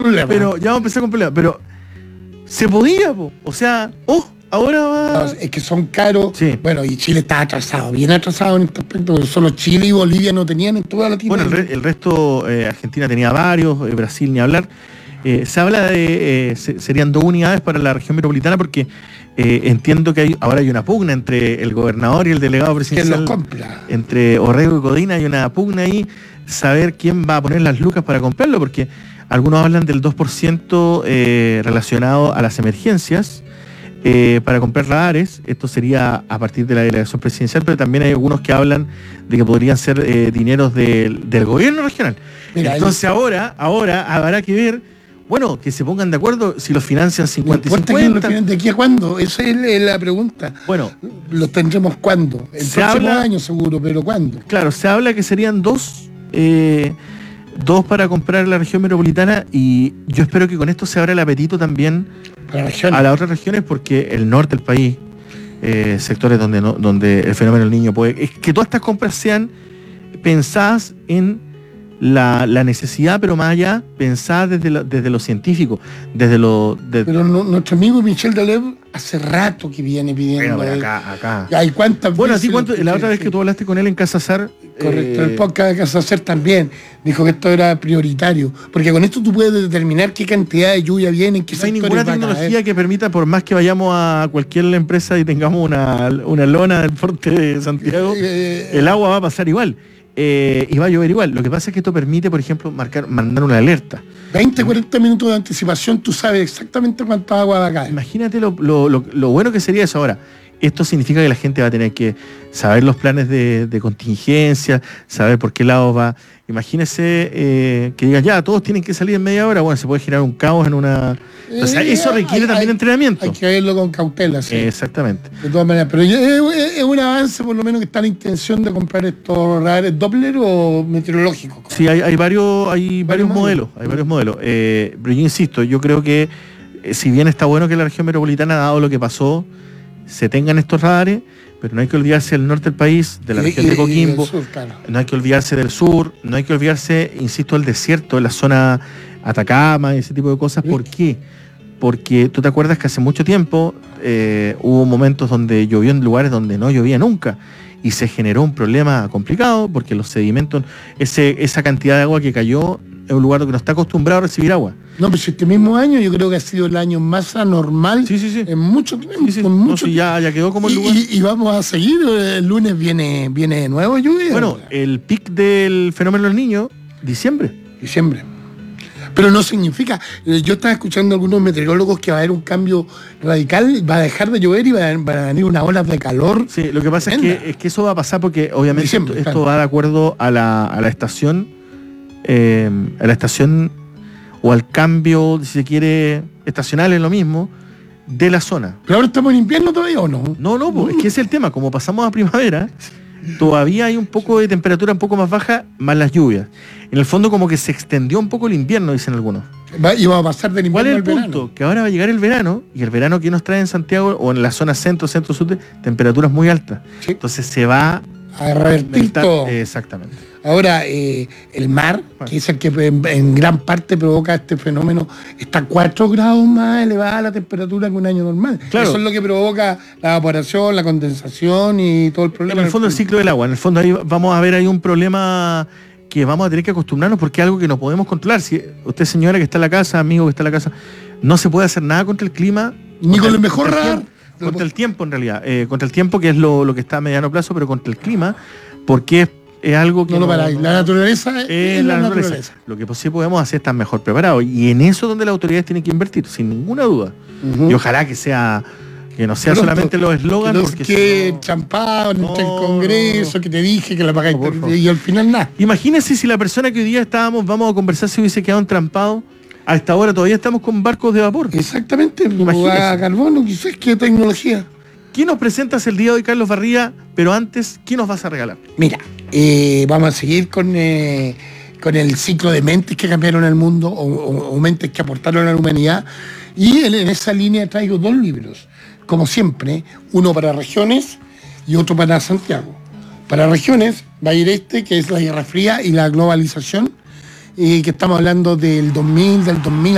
problemas. Pero ya vamos a empezar con problemas. Pero se podía, po. O sea, ahora va. No, es que son caros. Sí. Bueno, y Chile está atrasado, bien atrasado en este aspecto, porque solo Chile y Bolivia no tenían en toda Latinoamérica. Bueno, el resto, Argentina tenía varios, Brasil ni hablar. Se habla de, serían 2 unidades para la región metropolitana porque entiendo que ahora hay una pugna entre el gobernador y el delegado presidencial. ¿Quién los compra? Entre Orrego y Codina hay una pugna ahí, saber quién va a poner las lucas para comprarlo, porque algunos hablan del 2% relacionado a las emergencias para comprar radares. Esto sería a partir de la delegación presidencial, pero también hay algunos que hablan de que podrían ser dineros del gobierno regional. Mira, entonces ahora habrá que ver. Bueno, que se pongan de acuerdo si los financian 50 y 50. ¿De aquí a cuándo? Esa es la pregunta. Bueno, ¿los tendremos cuándo? El próximo año seguro, pero ¿cuándo? Claro, se habla que serían 2 para comprar la región metropolitana, y yo espero que con esto se abra el apetito también a las otras regiones, porque el norte del país, sectores donde el fenómeno del niño puede... Es que todas estas compras sean pensadas en la necesidad, pero más allá, pensada desde lo científico, Pero nuestro amigo Michel Dalev hace rato que viene pidiendo. Bueno, acá. ¿Hay cuántas veces? Bueno, la otra vez que tú hablaste con él en Casa Azar. Correcto, el podcast de Casa Azar también dijo que esto era prioritario, porque con esto tú puedes determinar qué cantidad de lluvia viene, en qué sectores. No hay ninguna tecnología que permita, por más que vayamos a cualquier empresa y tengamos una lona del porte de Santiago, el agua va a pasar igual. Y va a llover igual. Lo que pasa es que esto permite, por ejemplo, mandar una alerta. 20, 40 minutos de anticipación, tú sabes exactamente cuánta agua va a caer. Imagínate lo bueno que sería eso ahora. Esto significa que la gente va a tener que saber los planes de contingencia, saber por qué lado va. Imagínese que digan, ya, todos tienen que salir en media hora. Bueno, se puede generar un caos en una... O sea, eso requiere también entrenamiento. Hay que verlo con cautela, sí. Exactamente. De todas maneras, pero es un avance, por lo menos, que está la intención de comprar estos radares Doppler o meteorológicos. Sí, hay varios modelos. Hay varios modelos. Pero yo insisto, yo creo que si bien está bueno que la región metropolitana, dado lo que pasó, se tengan estos radares, pero no hay que olvidarse del norte del país, de la región de Coquimbo, sur, claro. No hay que olvidarse del sur, no hay que olvidarse, insisto, del desierto, de la zona Atacama y ese tipo de cosas. ¿Por qué? Porque tú te acuerdas que hace mucho tiempo hubo momentos donde llovió en lugares donde no llovía nunca y se generó un problema complicado porque los sedimentos, esa cantidad de agua que cayó en un lugar que no está acostumbrado a recibir agua. No, pero este mismo año yo creo que ha sido el año más anormal en mucho tiempo. Sí. Ya quedó como el lugar. Y vamos a seguir, el lunes viene de nuevo lluvia. Bueno, el pic del fenómeno del niño, diciembre. Pero no significa, yo estaba escuchando a algunos meteorólogos que va a haber un cambio radical, va a dejar de llover y van a venir unas olas de calor. Sí, lo que pasa es que eso va a pasar porque obviamente esto va de acuerdo a la estación, o al cambio, si se quiere, estacional, es lo mismo, de la zona. ¿Pero ahora estamos en invierno todavía o no? No, pues, es que ese es el tema. Como pasamos a primavera, todavía hay un poco de temperatura un poco más baja, más las lluvias. En el fondo como que se extendió un poco el invierno, dicen algunos. Y va a pasar del invierno al verano. ¿Cuál es el punto? Que ahora va a llegar el verano, y el verano que nos trae en Santiago, o en la zona centro-sur, temperaturas muy altas. Sí. Entonces se va a revertir todo. Exactamente. Ahora, el mar, que es el que en gran parte provoca este fenómeno, está 4 grados más elevada la temperatura que un año normal. Claro. Eso es lo que provoca la evaporación, la condensación y todo el problema. En el fondo el ciclo del agua. En el fondo ahí vamos a ver ahí un problema que vamos a tener que acostumbrarnos porque es algo que no podemos controlar. Si usted, señora que está en la casa, amigo que está en la casa, no se puede hacer nada contra el clima. Ni con el mejor radar. Contra el tiempo, en realidad. Contra el tiempo, que es lo que está a mediano plazo, pero contra el clima, porque es algo que... La naturaleza es la naturaleza. Lo que sí podemos hacer es estar mejor preparados. Y en eso es donde las autoridades tienen que invertir, sin ninguna duda. Y ojalá que no sea solamente los eslogans. Porque que champán en el Congreso, que te dije que la pagáis y al final nada. Imagínense si la persona que hoy día vamos a conversar, se hubiese quedado entrampado. A esta hora todavía estamos con barcos de vapor. Exactamente, a carbono, quizás, ¿qué tecnología? ¿Qué nos presentas el día de hoy, Carlos Barría? Pero antes, ¿qué nos vas a regalar? Mira, vamos a seguir con el ciclo de mentes que cambiaron el mundo o mentes que aportaron a la humanidad. Y en esa línea traigo 2 libros, como siempre, uno para regiones y otro para Santiago. Para regiones va a ir que es la Guerra Fría y la globalización, que estamos hablando del 2000